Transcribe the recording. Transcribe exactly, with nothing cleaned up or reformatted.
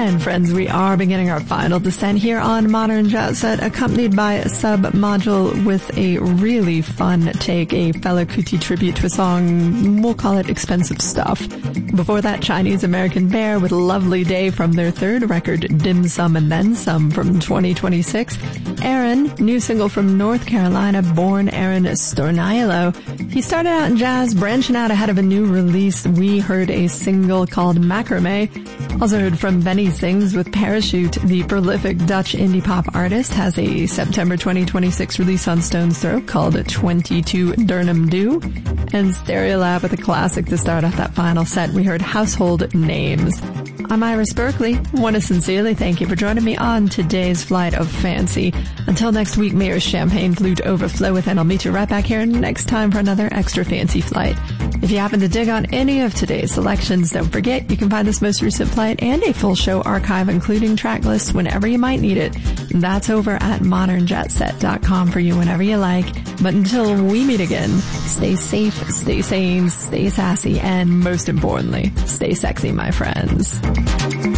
And friends, we are beginning our final descent here on Modern Jet Set, accompanied by a sub-module with a really fun take, a Fela Kuti tribute to a song, we'll call it Expensive Stuff. Before that, Chinese American Bear with Lovely Day from their third record, Dim Sum and Then Some from twenty twenty-six. Aaron, new single from North Carolina, Born Aaron Stornilo. He started out in jazz, branching out ahead of a new release. We heard a single called Macrame. Also heard from Benny Sings with Parachute. The prolific Dutch indie pop artist has a September twenty twenty-six release on Stone's Throw called twenty-two Durnham Dew. And Stereolab with a classic to start off that final set. We heard Household Names. I'm Iris Berkeley. Want to sincerely thank you for joining me on today's Flight of Fancy. Until next week, may your champagne flute overflow with, and I'll meet you right back here next time for another extra fancy flight. If you happen to dig on any of today's selections, don't forget you can find this most recent flight and a full show archive, including track lists, whenever you might need it. That's over at modern jet set dot com for you whenever you like. But until we meet again, stay safe, stay sane, stay sassy, and most importantly, stay sexy, my friends.